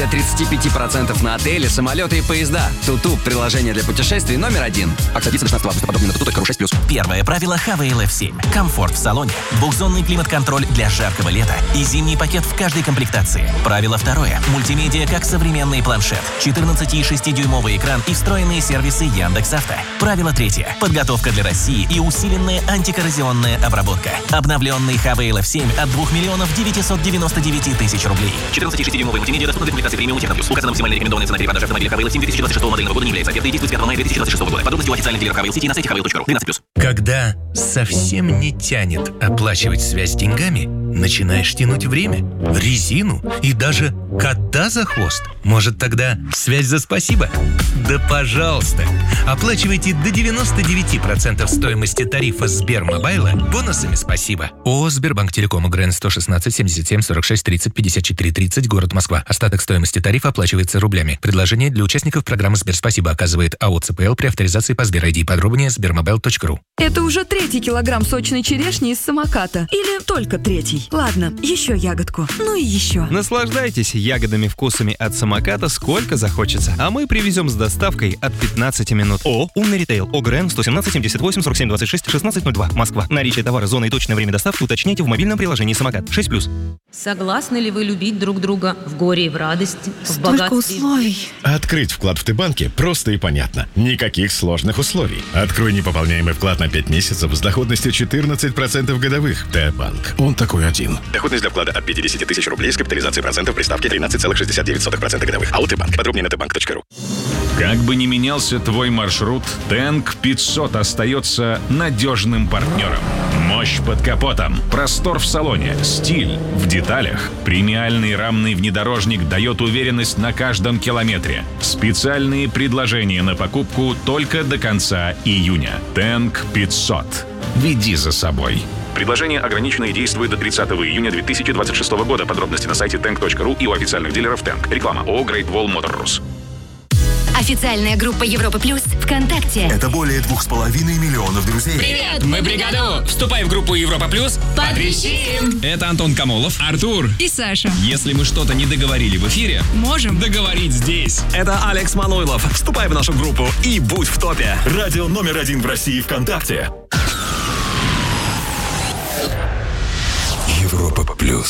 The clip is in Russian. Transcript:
35% на отели, самолеты и поезда. Туту – приложение для путешествий номер 1. Акция длится до 16 августа. Подробнее на tutu.ru 6+. Первое правило HVL F7. Комфорт в салоне. Двухзонный климат-контроль для жаркого лета и зимний пакет в каждой комплектации. Правило второе. Мультимедиа как современный планшет. 14,6-дюймовый экран и встроенные сервисы Яндекс.Авто. Правило третье. Подготовка для России и усиленная антикоррозионная обработка. Обновленный HVL F7 от 2 999 000 рублей. 14,6-дюймовый мультимедиа доступны для комплектации премиум Техно Плюс. Указана максимальная рекомендованная цена перепродажи автомобиля HVL F7 2026 модельного года не является офертой и действует с 5 мая 2026 года. Подробности у официальных дилеров HVL City на сайте hvail.ru. 12+. Когда совсем не тянет оплачивать связь деньгами, начинаешь тянуть время, резину и даже кота за хвост. Может, тогда связь за спасибо? Да пожалуйста! Оплачивайте до 99% стоимости тарифа Сбермобайла бонусами спасибо. ООО «Сбербанк Телеком», УГРН 116 77 46 30 54 30, город Москва. Остаток стоимости тарифа оплачивается рублями. Предложение для участников программы «Сберспасибо» оказывает АО «ЦПЛ» при авторизации по Сбер-ID. Подробнее sbermobile.ru. Это уже 3-й килограмм сочной черешни из самоката. Или только 3-й. Ладно, еще ягодку. Ну и еще. Наслаждайтесь ягодами-вкусами от самоката сколько захочется. А мы привезем с доставкой от 15 минут. «Умный ритейл». ОГРН 117 78 47 26 1602. Москва. Наличие товара, зона и точное время доставки уточните в мобильном приложении «Самокат». 6+. Согласны ли вы любить друг друга в горе и в радости, в Столько богатстве? условий. Открыть вклад в Т-банке просто и понятно. Никаких сложных условий. Открой непополняемый вклад на 5 месяцев с доходностью 14% годовых. Т-банк. Он такой один. Доходность для вклада от 50 тысяч рублей с капитализацией процентов при ставке 13,69% годовых. АО Т-банк. Подробнее на tbank.ru. Как бы ни менялся твой маршрут, Тенк 500 остается надежным партнером. Мощь под капотом, простор в салоне, стиль в деталях. Премиальный рамный внедорожник дает уверенность на каждом километре. Специальные предложения на покупку только до конца июня. Тенк 500. Веди за собой. Предложение ограничено и действует до 30 июня 2026 года. Подробности на сайте tank.ru и у официальных дилеров Тенк. Реклама ООО Great Wall Motors. Официальная группа Европа Плюс ВКонтакте. Это более 2,5 миллионов друзей. Привет, мы бригаду! Вступай в группу Европа Плюс. Потрещим! Это Антон Камолов, Артур и Саша. Если мы что-то не договорили в эфире, можем договорить здесь. Это Алекс Мануйлов. Вступай в нашу группу и будь в топе. Радио номер 1 в России ВКонтакте. Европа Плюс.